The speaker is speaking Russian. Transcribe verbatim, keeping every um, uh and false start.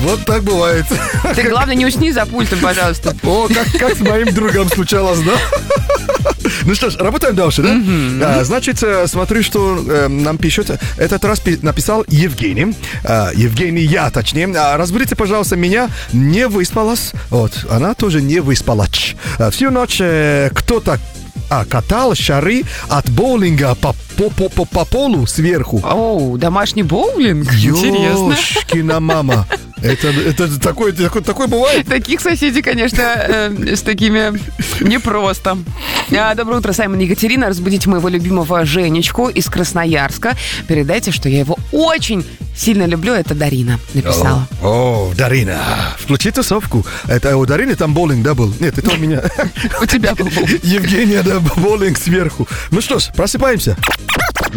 Вот так бывает. Ты, главное, не усни за пультом, пожалуйста. О, как, как с моим другом случалось, да? Ну что ж, работаем дальше, да? Mm-hmm. А, значит, смотрю, что э, нам пишут. Этот раз пи- написал Евгений. А, Евгений, я, точнее. А, разберите, пожалуйста, меня не выспалась. Вот, она тоже не выспалась. А, всю ночь э, кто-то а, катал шары от боулинга по, по, по, по, по полу сверху. Оу, домашний боулинг? Интересно. Ёшкина мама. Это, это такое, такое, такое бывает? Таких соседей, конечно, э, с такими непросто. А, доброе утро, Саймон и Екатерина. Разбудите моего любимого Женечку из Красноярска. Передайте, что я его очень сильно люблю. Это Дарина написала. О, о, Дарина, включи тусовку. Это у Дарины там боулинг, да, был? Нет, это у меня. У тебя был боулинг. Евгения, да, боулинг сверху. Ну что ж, просыпаемся.